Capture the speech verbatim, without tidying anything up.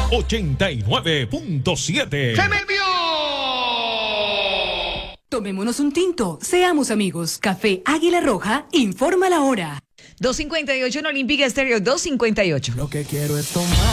ochenta y nueve punto siete. ¡Se me envió! Tomémonos un tinto, seamos amigos. Café Águila Roja informa la hora. dos cincuenta y ocho en Olímpica Estéreo, dos cincuenta y ocho. Lo que quiero es tomar.